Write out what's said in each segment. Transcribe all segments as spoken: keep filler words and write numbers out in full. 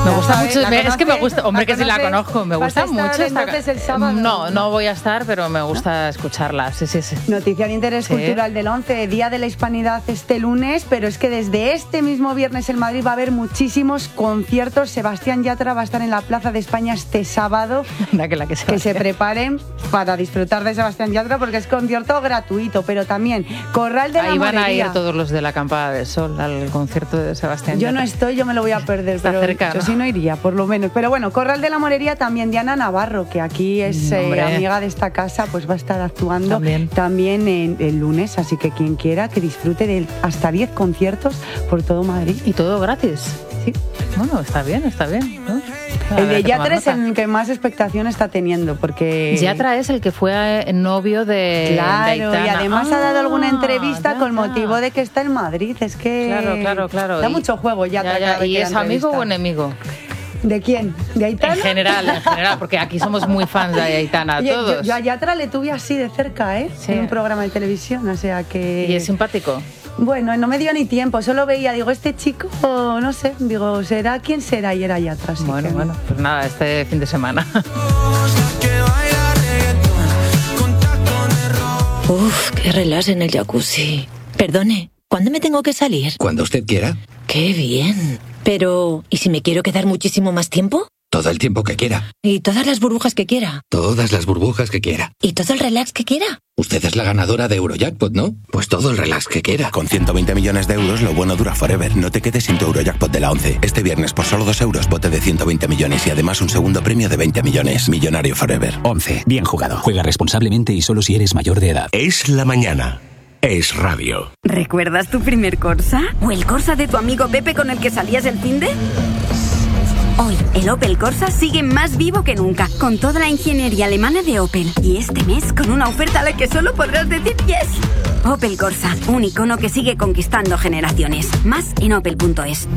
Me gusta mucho, ¿La me, es conoces? que me gusta, hombre, ¿La que sí la conoces? conozco, me ¿Vas gusta a estar mucho. esta- entonces el sábado? No, no voy a estar, pero me gusta escucharla, sí, sí, sí. Noticia de interés Sí. cultural del once, Día de la Hispanidad este lunes, pero es que desde este mismo viernes en Madrid va a haber muchísimos conciertos. Sebastián Yatra va a estar en la Plaza de España este sábado. Anda, que la que se Que se vaya. preparen para disfrutar de Sebastián Yatra porque es concierto gratuito, pero también Corral de la Ahí van a Morería. ir todos los de la Acampada del Sol al concierto de Sebastián Yo no Yatra. estoy, yo me lo voy a perder, Está pero cerca, yo ¿no? sí no iría, por lo menos. Pero bueno, Corral de la Morería también, Diana Navarro, que aquí es eh, Hombre. amiga de esta casa, pues va a estar actuando También. también en el lunes, así que quien quiera que disfrute de hasta diez conciertos por todo Madrid. Y todo gratis. Sí. Bueno, está bien, está bien, ¿no? El Habrá de que tomar Yatra es nota. el que más expectación está teniendo, porque... Yatra es el que fue eh, novio de, Claro, de Aitana. y además ha dado alguna Ah, entrevista ya, con ya. motivo de que está en Madrid. Es que Claro, claro, claro. da Y- mucho juego Yatra. Ya, ya. cada vez ¿Y que es da amigo o entrevista. enemigo? ¿De quién? ¿De Aitana? En general, en general, porque aquí somos muy fans de Aitana, Oye, todos. Yo, yo a Yatra le tuve así de cerca, ¿eh? Sí. En un programa de televisión, o sea que... ¿Y es simpático? Bueno, no me dio ni tiempo, solo veía, digo, este chico, no sé, digo, ¿será quién será? Y era Yatra, así Bueno, que- bueno, pues nada, este fin de semana. Uf, qué relax en el jacuzzi. Perdone, ¿cuándo me tengo que salir? Cuando usted quiera, Qué bien. Pero, ¿y si me quiero quedar muchísimo más tiempo? todo el tiempo que quiera, ¿Y todas las burbujas que quiera? todas las burbujas que quiera. ¿Y todo el relax que quiera? Usted es la ganadora de Eurojackpot, ¿no? Pues todo el relax que quiera. Con ciento veinte millones de euros, lo bueno dura forever. No te quedes sin tu Eurojackpot de la once. Este viernes, por solo dos euros, bote de ciento veinte millones y además un segundo premio de veinte millones. Millonario forever. once. Bien jugado. Juega responsablemente y solo si eres mayor de edad. Es la mañana. Es radio. ¿Recuerdas tu primer Corsa? ¿O el Corsa de tu amigo Pepe con el que salías el finde? Hoy, el Opel Corsa sigue más vivo que nunca, con toda la ingeniería alemana de Opel. Y este mes, con una oferta a la que solo podrás decir yes. Opel Corsa, un icono que sigue conquistando generaciones. Más en opel punto es.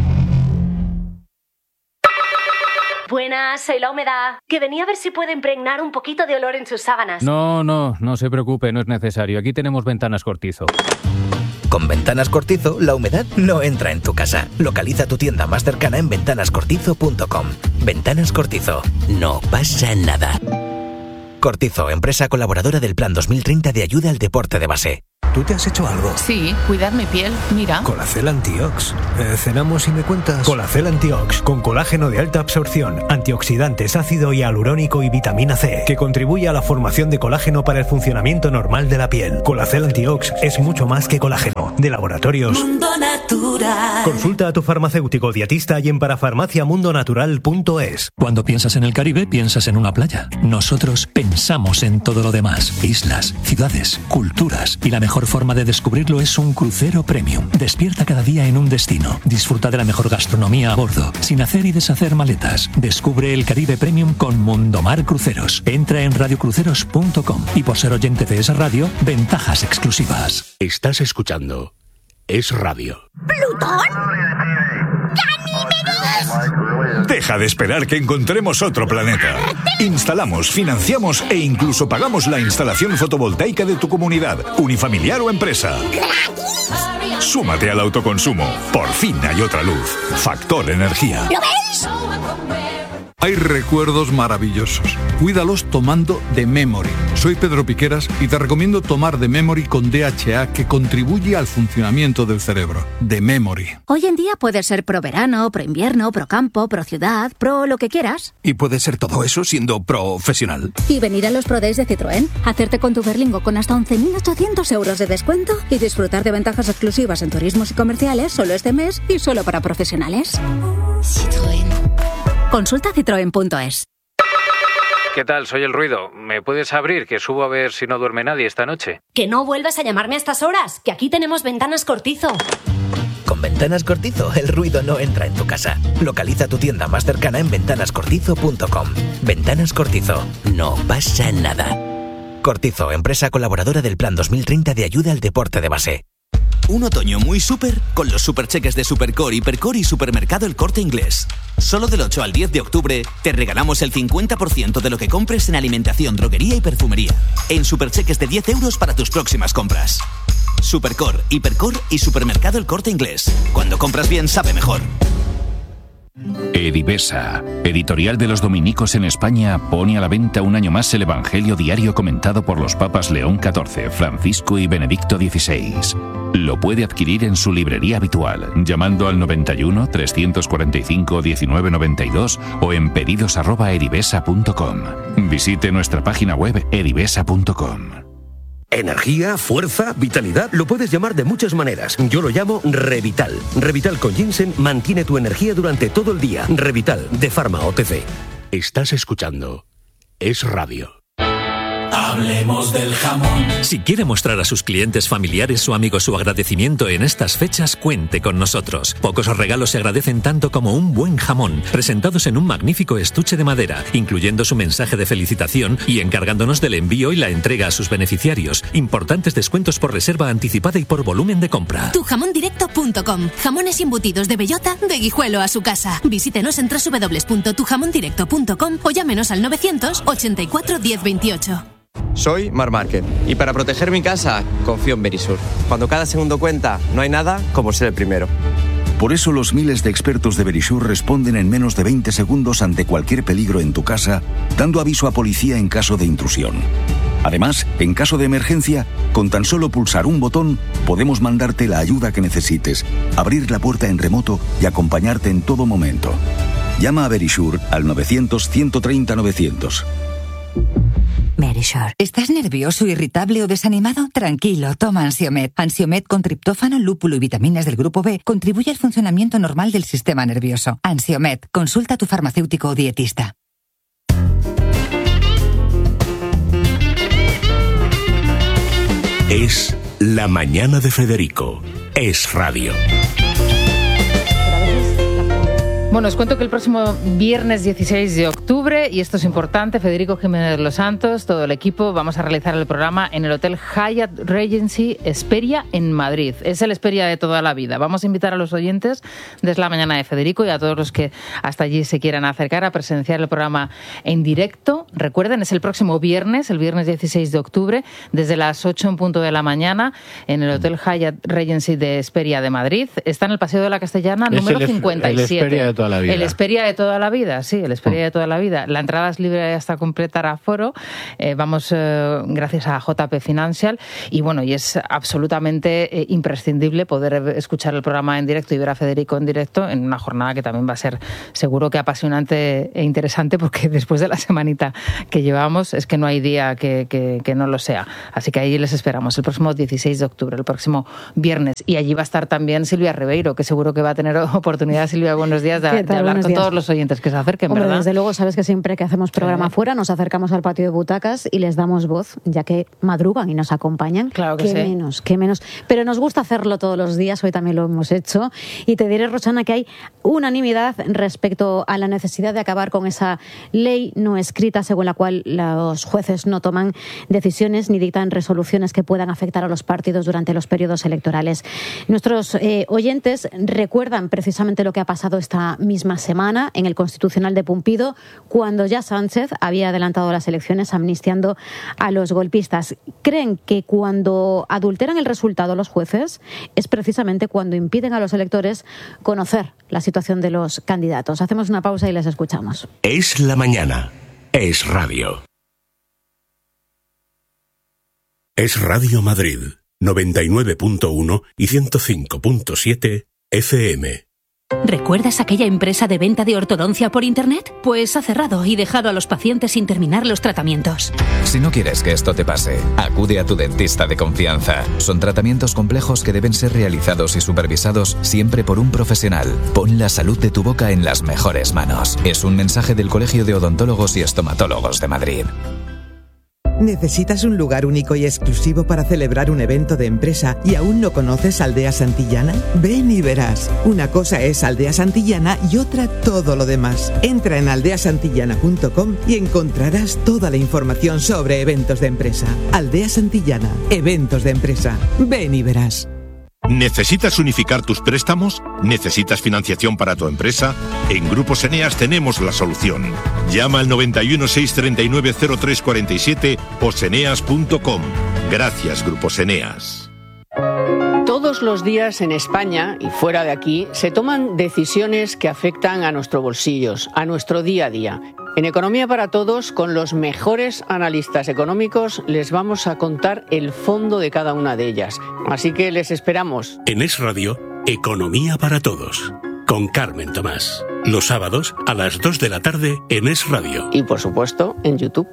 Buenas, soy la humedad. Que venía a ver si puede impregnar un poquito de olor en sus sábanas. No, no, no se preocupe, no es necesario. Aquí tenemos Ventanas Cortizo. Con Ventanas Cortizo, la humedad no entra en tu casa. Localiza tu tienda más cercana en ventanas cortizo punto com. Ventanas Cortizo. No pasa nada. Cortizo, empresa colaboradora del Plan dos mil treinta de ayuda al deporte de base. ¿Tú te has hecho algo? Sí, cuidar mi piel, mira. Colacel Antiox. Eh, ¿Cenamos y me cuentas? Colacel Antiox, con colágeno de alta absorción, antioxidantes, ácido hialurónico y vitamina C, que contribuye a la formación de colágeno para el funcionamiento normal de la piel. Colacel Antiox es mucho más que colágeno. De laboratorios Mundo Natural. Consulta a tu farmacéutico dietista y en parafarmacia mundo natural punto es. Cuando piensas en el Caribe, piensas en una playa. Nosotros pensamos en todo lo demás. Islas, ciudades, culturas. Y la mejor forma de descubrirlo es un crucero premium. Despierta cada día en un destino. Disfruta de la mejor gastronomía a bordo, sin hacer y deshacer maletas. Descubre el Caribe Premium con Mundomar Cruceros. Entra en radio cruceros punto com y por ser oyente de esa radio, ventajas exclusivas. Estás escuchando Es Radio. ¿Plutón? ¡Ganímedes! Deja de esperar que encontremos otro planeta. Instalamos, financiamos e incluso pagamos la instalación fotovoltaica de tu comunidad, unifamiliar o empresa. Súmate al autoconsumo. Por fin hay otra luz. Factor Energía. ¿Lo veis? Hay recuerdos maravillosos. Cuídalos tomando The Memory. Soy Pedro Piqueras y te recomiendo tomar The Memory con D H A, que contribuye al funcionamiento del cerebro. The Memory. Hoy en día puedes ser pro verano, pro invierno, pro campo, pro ciudad, pro lo que quieras. Y puede ser todo eso siendo profesional. Y venir a los Pro Days de Citroën, hacerte con tu Berlingo con hasta once mil ochocientos euros de descuento y disfrutar de ventajas exclusivas en turismos y comerciales solo este mes y solo para profesionales. Citroën. Consulta citroen punto es. ¿Qué tal? Soy El Ruido. ¿Me puedes abrir, que subo a ver si no duerme nadie esta noche? Que no vuelvas a llamarme a estas horas, que aquí tenemos Ventanas Cortizo. Con Ventanas Cortizo, el ruido no entra en tu casa. Localiza tu tienda más cercana en ventanas cortizo punto com. Ventanas Cortizo. No pasa nada. Cortizo, empresa colaboradora del Plan dos mil treinta de ayuda al deporte de base. Un otoño muy súper con los supercheques de Supercore, Hipercore y Supermercado El Corte Inglés. Solo del ocho al diez de octubre te regalamos el cincuenta por ciento de lo que compres en alimentación, droguería y perfumería. En supercheques de diez euros para tus próximas compras. Supercore, Hipercore y Supermercado El Corte Inglés. Cuando compras bien, sabe mejor. Edivesa, editorial de los dominicos en España, pone a la venta un año más el Evangelio diario comentado por los papas León catorce, Francisco y Benedicto dieciséis. Lo puede adquirir en su librería habitual, llamando al noventa y uno, trescientos cuarenta y cinco, diecinueve noventa y dos o en pedidos arroba edivesa punto com. Visite nuestra página web edivesa punto com. Energía, fuerza, vitalidad, lo puedes llamar de muchas maneras. Yo lo llamo Revital. Revital con ginseng mantiene tu energía durante todo el día. Revital, de Pharma O T C. Estás escuchando Es Radio. Hablemos del jamón. Si quiere mostrar a sus clientes familiares o amigos su agradecimiento en estas fechas, cuente con nosotros. Pocos regalos se agradecen tanto como un buen jamón, presentados en un magnífico estuche de madera, incluyendo su mensaje de felicitación y encargándonos del envío y la entrega a sus beneficiarios. Importantes descuentos por reserva anticipada y por volumen de compra. tu jamón directo punto com. Jamones embutidos de bellota, de Guijuelo a su casa. Visítenos en doble u doble u doble u punto tu jamón directo punto com o llámenos al novecientos ochenta y cuatro diez veintiocho. Soy Mar Márquez y para proteger mi casa confío en Verisur. Cuando cada segundo cuenta, no hay nada como ser el primero. Por eso los miles de expertos de Verisur responden en menos de veinte segundos ante cualquier peligro en tu casa, dando aviso a policía en caso de intrusión. Además, en caso de emergencia, con tan solo pulsar un botón, podemos mandarte la ayuda que necesites, abrir la puerta en remoto y acompañarte en todo momento. Llama a Verisur al novecientos, ciento treinta, novecientos. Verisur. ¿Estás nervioso, irritable o desanimado? Tranquilo, toma Ansiomed. Ansiomed con triptófano, lúpulo y vitaminas del grupo B contribuye al funcionamiento normal del sistema nervioso. Ansiomed. Consulta a tu farmacéutico o dietista. Es La Mañana de Federico. Es Radio. Bueno, os cuento que el próximo viernes dieciséis de octubre, y esto es importante, Federico Jiménez Los Santos, todo el equipo, vamos a realizar el programa en el Hotel Hyatt Regency Hesperia en Madrid. Es el Hesperia de toda la vida. Vamos a invitar a los oyentes desde la mañana de Federico y a todos los que hasta allí se quieran acercar a presenciar el programa en directo. Recuerden, es el próximo viernes, el viernes dieciséis de octubre, desde las ocho en punto de la mañana, en el Hotel Hyatt Regency de Hesperia de Madrid. Está en el Paseo de la Castellana, es número el, cincuenta y siete. El Hesperia de toda la vida. El Hesperia de toda la vida, sí, el Hesperia mm. de toda la vida. La entrada es libre hasta completar aforo. Eh, vamos eh, gracias a J P Financial y bueno, y es absolutamente eh, imprescindible poder escuchar el programa en directo y ver a Federico en directo en una jornada que también va a ser seguro que apasionante e interesante, porque después de la semanita que llevamos es que no hay día que, que, que no lo sea. Así que ahí les esperamos el próximo dieciséis de octubre, el próximo viernes. Y allí va a estar también Silvia Ribeiro, que seguro que va a tener oportunidad. Silvia, buenos días, de, de hablar Buenos con días. Todos los oyentes que se acerquen, Hombre, ¿verdad? Desde luego, sabes que siempre que hacemos programa sí. fuera nos acercamos al patio de butacas y les damos voz, ya que madrugan y nos acompañan. Claro que qué sí. menos, qué menos. Pero nos gusta hacerlo todos los días, hoy también lo hemos hecho. Y te diré, Rosana, que hay unanimidad respecto a la necesidad de acabar con esa ley no escrita según la cual los jueces no toman decisiones ni dictan resoluciones que puedan afectar a los partidos durante los periodos electorales. Nuestros eh, oyentes recuerdan precisamente lo que ha pasado esta misma semana en el Constitucional de Pumpido, cuando ya Sánchez había adelantado las elecciones amnistiando a los golpistas. Creen que cuando adulteran el resultado los jueces es precisamente cuando impiden a los electores conocer la situación de los candidatos. Hacemos una pausa y les escuchamos. Es la mañana. Es Radio. Es Radio Madrid, noventa y nueve punto uno y ciento cinco punto siete F M. ¿Recuerdas aquella empresa de venta de ortodoncia por Internet? Pues ha cerrado y dejado a los pacientes sin terminar los tratamientos. Si no quieres que esto te pase, acude a tu dentista de confianza. Son tratamientos complejos que deben ser realizados y supervisados siempre por un profesional. Pon la salud de tu boca en las mejores manos. Es un mensaje del Colegio de Odontólogos y Estomatólogos de Madrid. ¿Necesitas un lugar único y exclusivo para celebrar un evento de empresa y aún no conoces Aldea Santillana? Ven y verás. Una cosa es Aldea Santillana y otra todo lo demás. Entra en aldea santillana punto com y encontrarás toda la información sobre eventos de empresa. Aldea Santillana, eventos de empresa. Ven y verás. ¿Necesitas unificar tus préstamos? ¿Necesitas financiación para tu empresa? En Grupos Eneas tenemos la solución. Llama al noventa y uno, seiscientos treinta y nueve, cero tres cuarenta y siete o seneas punto com. Gracias, Grupos Eneas. Todos Todos los días en España y fuera de aquí se toman decisiones que afectan a nuestros bolsillos, a nuestro día a día. En Economía para Todos, con los mejores analistas económicos, les vamos a contar el fondo de cada una de ellas. Así que les esperamos. En Es Radio, Economía para Todos, con Carmen Tomás. Los sábados a las dos de la tarde en Es Radio. Y por supuesto, en YouTube.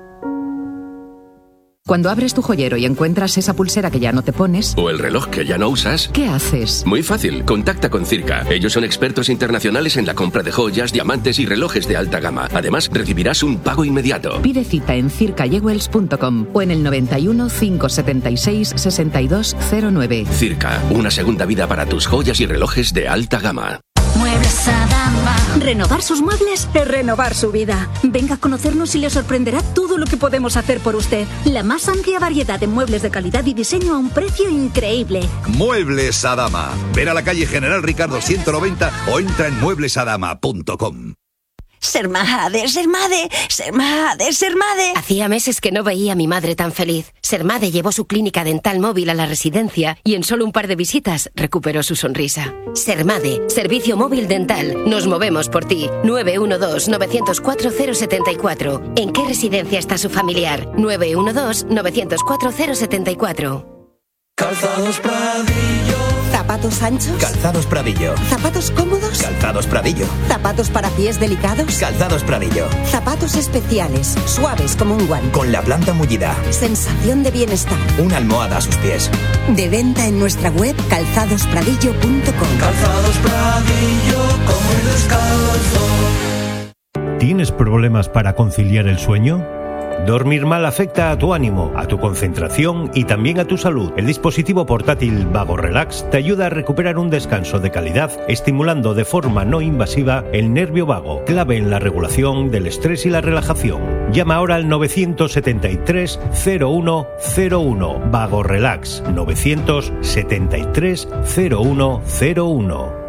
Cuando abres tu joyero y encuentras esa pulsera que ya no te pones... O el reloj que ya no usas... ¿Qué haces? Muy fácil, contacta con Circa. Ellos son expertos internacionales en la compra de joyas, diamantes y relojes de alta gama. Además, recibirás un pago inmediato. Pide cita en circa jewels punto com o en el noventa y uno, cinco setenta y seis, sesenta y dos cero nueve. Circa, una segunda vida para tus joyas y relojes de alta gama. Muebles Adama. Renovar sus muebles es renovar su vida. Venga a conocernos y le sorprenderá todo lo que podemos hacer por usted. La más amplia variedad de muebles de calidad y diseño a un precio increíble. Muebles Adama. Ven a la calle General Ricardo ciento noventa o entra en muebles adama punto com. Sermade, Sermade, Sermade, Sermade. Hacía meses que no veía a mi madre tan feliz. Sermade llevó su clínica dental móvil a la residencia y en solo un par de visitas recuperó su sonrisa. Sermade, servicio móvil dental. Nos movemos por ti. nueve uno dos, nueve cero cuatro, cero siete cuatro. ¿En qué residencia está su familiar? nueve uno dos, nueve cero cuatro, cero siete cuatro. Calzados Pradillo. ¿Zapatos anchos? Calzados Pradillo. ¿Zapatos cómodos? Calzados Pradillo. ¿Zapatos para pies delicados? Calzados Pradillo. Zapatos especiales, suaves como un guante. Con la planta mullida. Sensación de bienestar. Una almohada a sus pies. De venta en nuestra web calzados pradillo punto com. Calzados Pradillo, como el descalzo. ¿Tienes problemas para conciliar el sueño? Dormir mal afecta a tu ánimo, a tu concentración y también a tu salud. El dispositivo portátil Vago Relax te ayuda a recuperar un descanso de calidad, estimulando de forma no invasiva el nervio vago, clave en la regulación del estrés y la relajación. Llama ahora al nueve siete tres, cero uno cero uno. Vago Relax, nueve siete tres, cero uno cero uno.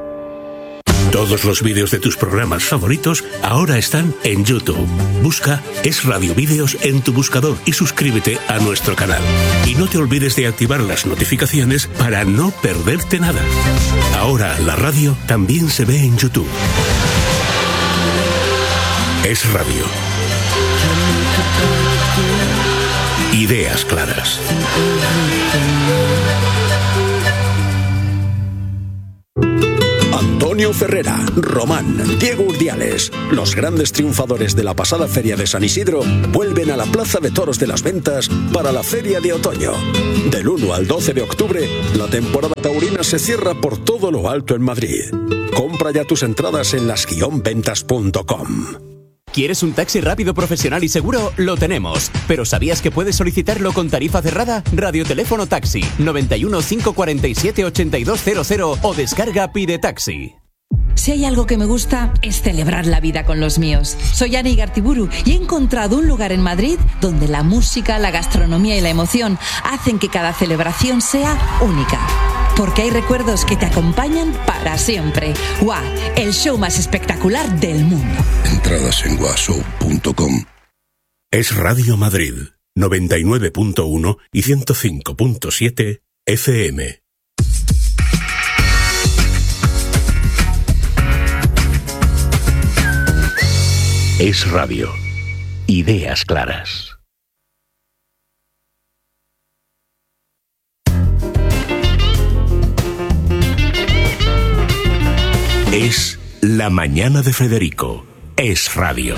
Todos los vídeos de tus programas favoritos ahora están en YouTube. Busca Es Radio Vídeos en tu buscador y suscríbete a nuestro canal. Y no te olvides de activar las notificaciones para no perderte nada. Ahora la radio también se ve en YouTube. Es Radio. Ideas claras. Antonio Ferrera, Román, Diego Urdiales, los grandes triunfadores de la pasada Feria de San Isidro, vuelven a la Plaza de Toros de las Ventas para la Feria de Otoño. Del uno al doce de octubre, la temporada taurina se cierra por todo lo alto en Madrid. Compra ya tus entradas en las guion ventas punto com. ¿Quieres un taxi rápido, profesional y seguro? Lo tenemos. ¿Pero sabías que puedes solicitarlo con tarifa cerrada? Radioteléfono Taxi noventa y uno, cinco cuarenta y siete, ochenta y dos cero cero o descarga Pide Taxi. Si hay algo que me gusta es celebrar la vida con los míos. Soy Ana Igartiburu y he encontrado un lugar en Madrid donde la música, la gastronomía y la emoción hacen que cada celebración sea única. Porque hay recuerdos que te acompañan para siempre. W A, el show más espectacular del mundo. Entradas en guashow punto com. Es Radio Madrid, noventa y nueve punto uno y ciento cinco punto siete F M. Es Radio. Ideas claras. Es La Mañana de Federico. Es Radio.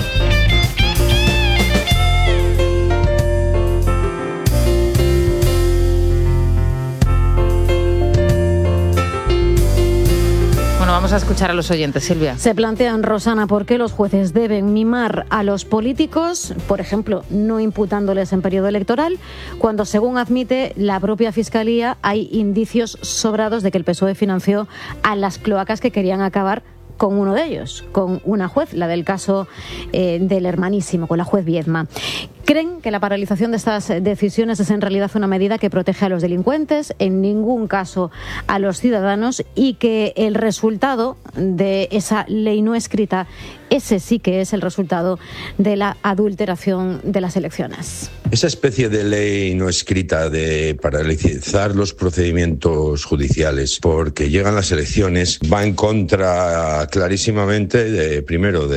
Vamos a escuchar a los oyentes, Silvia. Se plantean, Rosana, por qué los jueces deben mimar a los políticos, por ejemplo, no imputándoles en periodo electoral, cuando, según admite la propia Fiscalía, hay indicios sobrados de que el P S O E financió a las cloacas que querían acabar con uno de ellos, con una juez, la del caso eh, del hermanísimo, con la juez Viedma. Creen que la paralización de estas decisiones es en realidad una medida que protege a los delincuentes, en ningún caso a los ciudadanos, y que el resultado de esa ley no escrita, ese sí que es el resultado de la adulteración de las elecciones. Esa especie de ley no escrita de paralizar los procedimientos judiciales porque llegan las elecciones va en contra clarísimamente de, primero,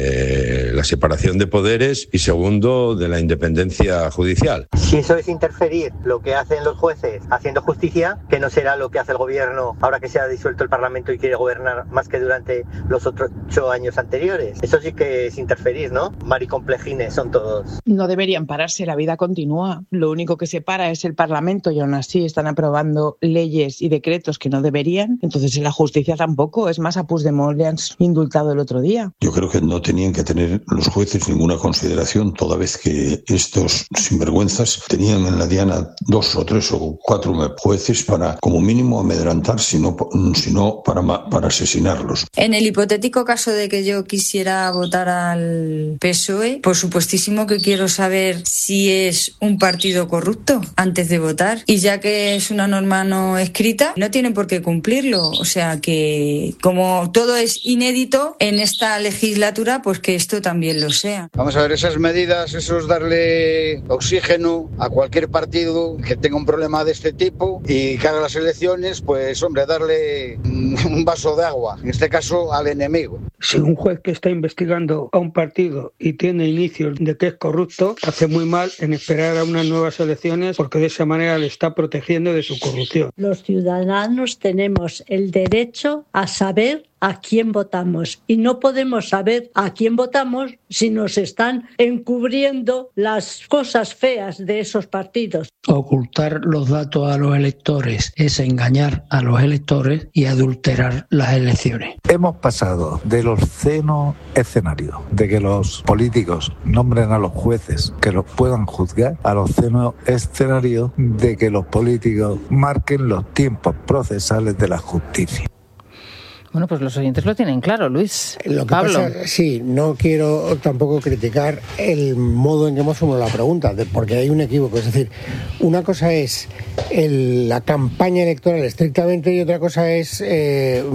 de la separación de poderes y segundo, de la independencia judicial. Si eso es interferir lo que hacen los jueces haciendo justicia, que no será lo que hace el gobierno ahora que se ha disuelto el Parlamento y quiere gobernar más que durante los otros ocho años anteriores. Eso sí que es interferir, ¿no? Maricomplejines son todos. No deberían pararse, la vida continúa. Lo único que se para es el Parlamento y aún así están aprobando leyes y decretos que no deberían. Entonces en la justicia tampoco. Es más, a Puigdemont le han indultado el otro día. Yo creo que no tenían que tener los jueces ninguna consideración, toda vez que estos sinvergüenzas tenían en la diana dos o tres o cuatro jueces para, como mínimo, amedrantar, sino, sino para, para asesinarlos. En el hipotético caso de que yo quisiera votar al P S O E, por supuestísimo que quiero saber si es un partido corrupto antes de votar. Y ya que es una norma no escrita, no tienen por qué cumplirlo. O sea que, como todo es inédito en esta legislatura, pues que esto también lo sea. Vamos a ver, esas medidas, eso es darle oxígeno a cualquier partido que tenga un problema de este tipo y que haga las elecciones, pues hombre, darle un vaso de agua, en este caso al enemigo. Si un juez que está investigando a un partido y tiene indicios de que es corrupto, hace muy mal en esperar a unas nuevas elecciones porque de esa manera le está protegiendo de su corrupción. Los ciudadanos tenemos el derecho a saber a quién votamos y no podemos saber a quién votamos si nos están encubriendo las cosas feas de esos partidos. Ocultar los datos a los electores es engañar a los electores y adulterar las elecciones. Hemos pasado de los ceno escenarios, de que los políticos nombren a los jueces que los puedan juzgar, a los ceno escenarios de que los políticos marquen los tiempos procesales de la justicia. Bueno, pues los oyentes lo tienen claro, Luis. Lo que Pablo. Pasa, sí, no quiero tampoco criticar el modo en que hemos formulado la pregunta, de, porque hay un equívoco. Es decir, una cosa es el, la campaña electoral estrictamente y otra cosa es eh,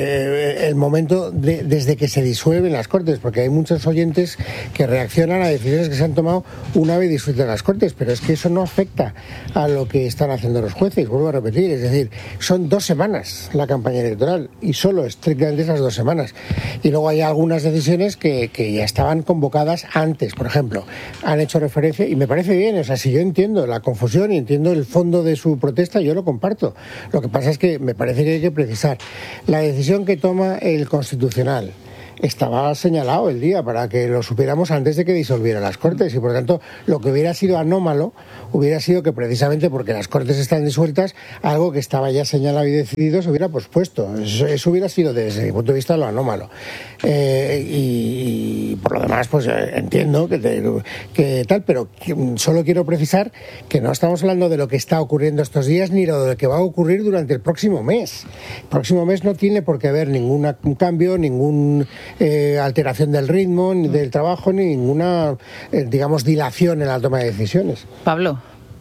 eh, el momento de, desde que se disuelven las Cortes, porque hay muchos oyentes que reaccionan a decisiones que se han tomado una vez disueltas las Cortes, pero es que eso no afecta a lo que están haciendo los jueces, vuelvo a repetir. Es decir, son dos semanas la campaña electoral y solo es estrictamente esas dos semanas. Y luego hay algunas decisiones que, que ya estaban convocadas antes. Por ejemplo, han hecho referencia, y me parece bien, o sea, si yo entiendo la confusión y entiendo el fondo de su protesta, yo lo comparto. Lo que pasa es que me parece que hay que precisar. La decisión que toma el Constitucional estaba señalado el día para que lo supiéramos antes de que disolviera las Cortes y por tanto lo que hubiera sido anómalo hubiera sido que precisamente porque las Cortes están disueltas, algo que estaba ya señalado y decidido se hubiera pospuesto. Eso, eso hubiera sido desde mi punto de vista lo anómalo. Eh, y, y por lo demás pues eh, entiendo que, te, que tal, pero que, solo quiero precisar que no estamos hablando de lo que está ocurriendo estos días ni de lo que va a ocurrir durante el próximo mes. El próximo mes no tiene por qué haber ningún cambio, ningún Eh, alteración del ritmo, ni del trabajo, ni ninguna, eh, digamos, dilación en la toma de decisiones. Pablo.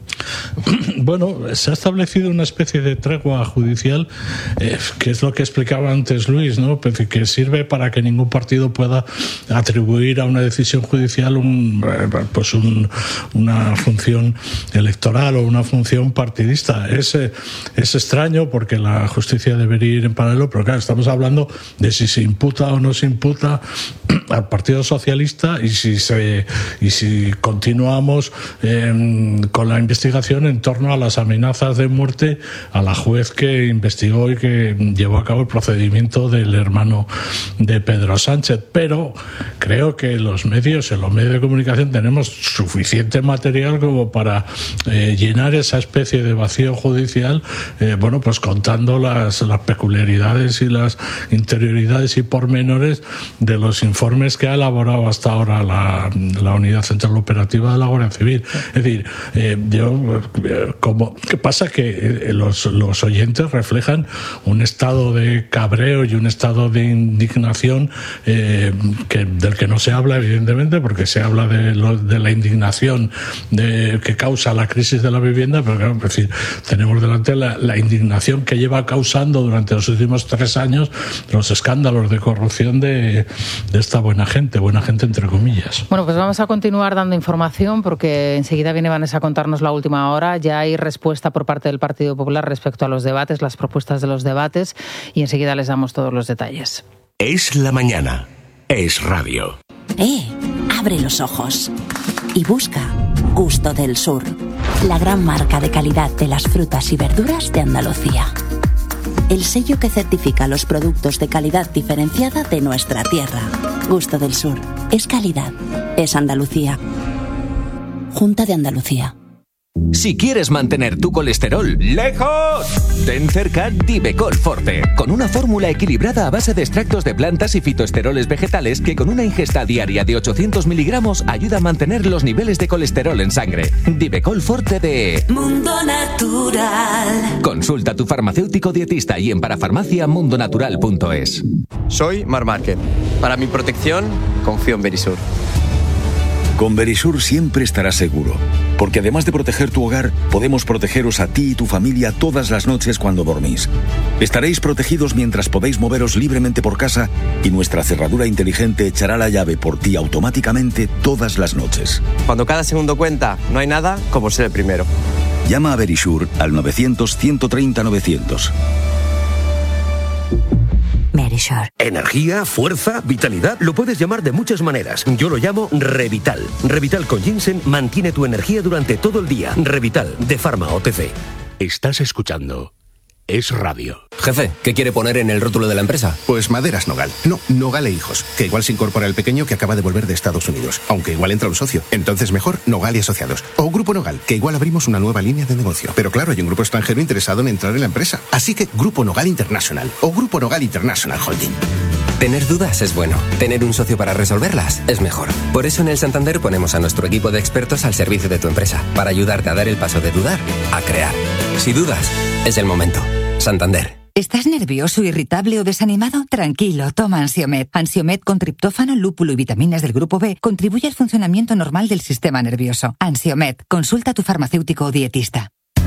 Bueno, se ha establecido una especie de tregua judicial, eh, que es lo que explicaba antes Luis, ¿no? Que sirve para que ningún partido pueda atribuir a una decisión judicial un, pues un, una función electoral o una función partidista. Es, es extraño porque la justicia debería ir en paralelo, pero claro, estamos hablando de si se imputa o no se imputa al Partido Socialista y si, se, y si continuamos eh, con la investigación en torno a las amenazas de muerte a la juez que investigó y que llevó a cabo el procedimiento del hermano de Pedro Sánchez. Pero creo que los medios, en los medios de comunicación, tenemos suficiente material como para eh, llenar esa especie de vacío judicial, eh, bueno, pues contando las, las peculiaridades y las interioridades y pormenores de los informes informes que ha elaborado hasta ahora la, la Unidad Central Operativa de la Guardia Civil. Es decir, eh, yo, eh, como, ¿qué pasa? Que los, los oyentes reflejan un estado de cabreo y un estado de indignación eh, que, del que no se habla, evidentemente, porque se habla de, lo, de la indignación de, que causa la crisis de la vivienda, pero claro, es decir, tenemos delante la, la indignación que lleva causando durante los últimos tres años los escándalos de corrupción de, de esta buena gente, buena gente entre comillas. Bueno, pues vamos a continuar dando información porque enseguida viene Vanessa a contarnos la última hora. Ya hay respuesta por parte del Partido Popular respecto a los debates, las propuestas de los debates, y enseguida les damos todos los detalles. Es la mañana. Es radio. ¡Eh! Abre los ojos y busca Gusto del Sur, la gran marca de calidad de las frutas y verduras de Andalucía. El sello que certifica los productos de calidad diferenciada de nuestra tierra. Gusto del Sur. Es calidad. Es Andalucía. Junta de Andalucía. Si quieres mantener tu colesterol lejos, ten cerca Divecol Forte, con una fórmula equilibrada a base de extractos de plantas y fitoesteroles vegetales que con una ingesta diaria de ochocientos miligramos ayuda a mantener los niveles de colesterol en sangre. Divecol Forte de Mundo Natural. Consulta a tu farmacéutico dietista y en parafarmacia mundonatural punto es. Soy Mar Márquez. Para mi protección, confío en Verisur. Con Verisur siempre estarás seguro, porque además de proteger tu hogar, podemos protegeros a ti y tu familia todas las noches cuando dormís. Estaréis protegidos mientras podéis moveros libremente por casa y nuestra cerradura inteligente echará la llave por ti automáticamente todas las noches. Cuando cada segundo cuenta, no hay nada como ser el primero. Llama a Verisur al novecientos, ciento treinta, novecientos. Verisur. Energía, fuerza, vitalidad, lo puedes llamar de muchas maneras. Yo lo llamo Revital. Revital con ginseng mantiene tu energía durante todo el día. Revital, de Pharma O T C. Estás escuchando Es Radio. Jefe, ¿qué quiere poner en el rótulo de la empresa? Pues Maderas Nogal. No, Nogal e Hijos. Que igual se incorpora el pequeño que acaba de volver de Estados Unidos. Aunque igual entra un socio. Entonces mejor Nogal y Asociados. O Grupo Nogal, que igual abrimos una nueva línea de negocio. Pero claro, hay un grupo extranjero interesado en entrar en la empresa. Así que Grupo Nogal International. O Grupo Nogal International Holding. Tener dudas es bueno. Tener un socio para resolverlas es mejor. Por eso en el Santander ponemos a nuestro equipo de expertos al servicio de tu empresa. Para ayudarte a dar el paso de dudar a crear. Si dudas, es el momento. Santander. ¿Estás nervioso, irritable o desanimado? Tranquilo, toma Ansiomed. Ansiomed con triptófano, lúpulo y vitaminas del grupo B contribuye al funcionamiento normal del sistema nervioso. Ansiomed, consulta a tu farmacéutico o dietista.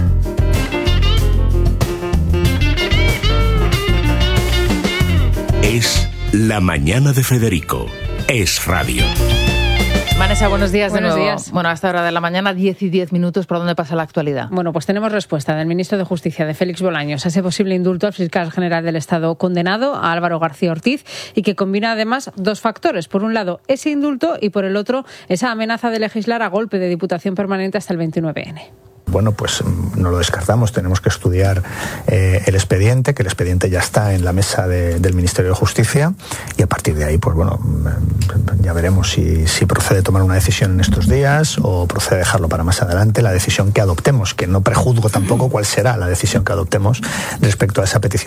Es la mañana de Federico. Es radio. Vanessa, buenos días buenos de nuevo. Días. Bueno, a esta hora de la mañana, diez y diez minutos, ¿por dónde pasa la actualidad? Bueno, pues tenemos respuesta del ministro de Justicia, de Félix Bolaños, a ese posible indulto al fiscal general del Estado condenado, a Álvaro García Ortiz, y que combina además dos factores. Por un lado, ese indulto y por el otro, esa amenaza de legislar a golpe de Diputación Permanente hasta el veintinueve ene. Bueno, pues no lo descartamos, tenemos que estudiar eh, el expediente, que el expediente ya está en la mesa de, del Ministerio de Justicia, y a partir de ahí, pues bueno, ya veremos si, si procede tomar una decisión en estos días o procede dejarlo para más adelante, la decisión que adoptemos, que no prejuzgo tampoco cuál será la decisión que adoptemos respecto a esa petición.